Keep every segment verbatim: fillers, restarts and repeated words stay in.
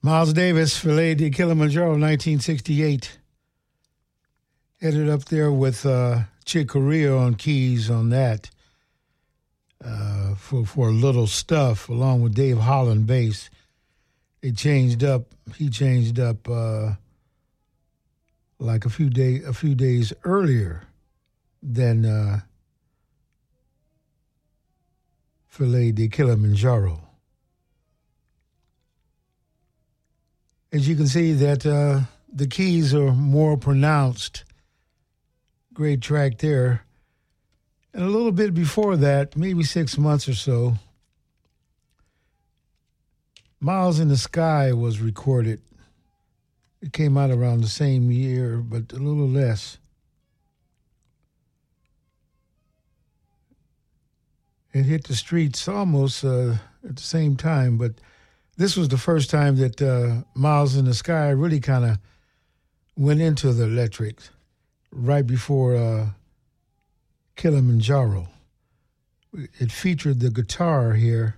Miles Davis, Filet de Kilimanjaro, nineteen sixty-eight. Headed up there with uh, Chick Corea on keys on that uh, for, for Little Stuff, along with Dave Holland bass. They changed up, he changed up uh, like a few, day, a few days earlier than uh, Filet de Kilimanjaro. As you can see that uh, the keys are more pronounced. Great track there. And a little bit before that, maybe six months or so, Miles in the Sky was recorded. It came out around the same year, but a little less. It hit the streets almost uh, at the same time, but this was the first time that uh, Miles in the Sky really kind of went into the electrics right before uh, Kilimanjaro. It featured the guitar here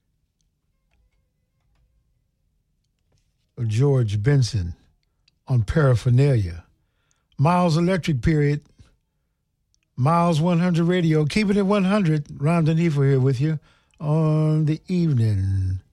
of George Benson on Paraphernalia. Miles Electric Period. Miles one hundred Radio. Keeping it one hundred. Ron Denifo here with you on the evening.